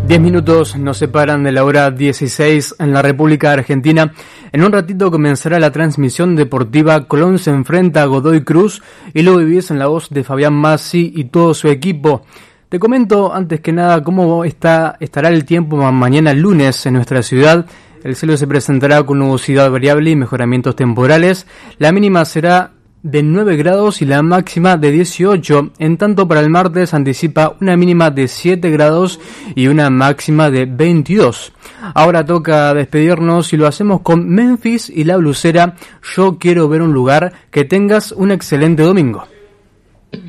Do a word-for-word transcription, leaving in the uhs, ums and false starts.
Diez minutos nos separan de la hora dieciséis en la República Argentina. En un ratito comenzará la transmisión deportiva. Colón se enfrenta a Godoy Cruz y lo vivís en la voz de Fabián Massi y todo su equipo. Te comento antes que nada cómo está, estará el tiempo mañana lunes en nuestra ciudad. El cielo se presentará con nubosidad variable y mejoramientos temporales. La mínima será de nueve grados y la máxima de dieciocho. En tanto, para el martes anticipa una mínima de siete grados y una máxima de veintidós. Ahora toca despedirnos y lo hacemos con Memphis y La Blusera. Yo quiero ver un lugar. Que tengas un excelente domingo.